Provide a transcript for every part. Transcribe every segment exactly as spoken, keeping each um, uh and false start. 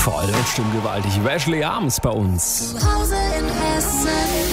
Freude und stimmgewaltig. Ashley Arms bei uns. Zu Hause in Hessen.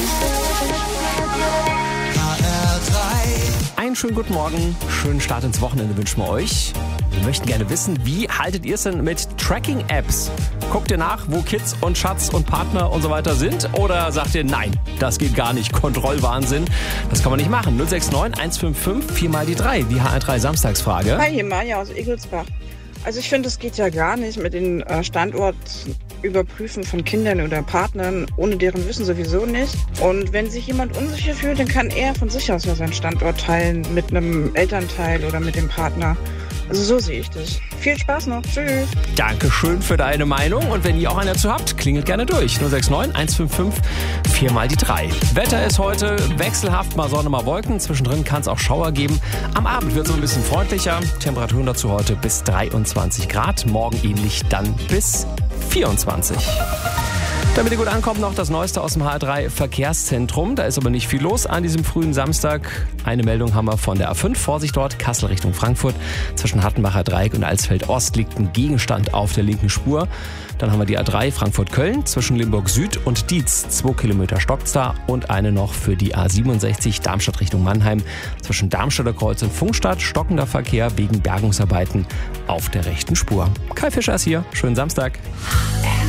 H R drei. Einen schönen guten Morgen, schönen Start ins Wochenende wünschen wir euch. Wir möchten gerne wissen, wie haltet ihr es denn mit Tracking-Apps? Guckt ihr nach, wo Kids und Schatz und Partner und so weiter sind? Oder sagt ihr, nein, das geht gar nicht, Kontrollwahnsinn? Das kann man nicht machen. null sechs neun eins fünf fünf vier mal die drei, die H R drei Samstagsfrage. Hi, hier Maja aus Egelsbach. Also ich finde, es geht ja gar nicht mit den äh, Standortüberprüfen von Kindern oder Partnern, ohne deren Wissen sowieso nicht. Und wenn sich jemand unsicher fühlt, dann kann er von sich aus ja seinen Standort teilen mit einem Elternteil oder mit dem Partner. Also so sehe ich das. Viel Spaß noch. Tschüss. Dankeschön für deine Meinung. Und wenn ihr auch eine dazu habt, klingelt gerne durch. null sechs neun eins fünf fünf vier mal die drei. Wetter ist heute wechselhaft, mal Sonne, mal Wolken. Zwischendrin kann es auch Schauer geben. Am Abend wird es so ein bisschen freundlicher. Temperaturen dazu heute bis dreiundzwanzig Grad. Morgen ähnlich dann bis vierundzwanzig. Damit ihr gut ankommt, noch das Neueste aus dem H R drei Verkehrszentrum. Da ist aber nicht viel los an diesem frühen Samstag. Eine Meldung haben wir von der A fünf. Vorsicht dort, Kassel Richtung Frankfurt. Zwischen Hattenbacher Dreieck und Alsfeld Ost liegt ein Gegenstand auf der linken Spur. Dann haben wir die A drei Frankfurt-Köln zwischen Limburg Süd und Dietz. Zwei Kilometer stockt's da. Und eine noch für die A siebenundsechzig Darmstadt Richtung Mannheim. Zwischen Darmstädter Kreuz und Funkstadt stockender Verkehr wegen Bergungsarbeiten auf der rechten Spur. Kai Fischer ist hier. Schönen Samstag.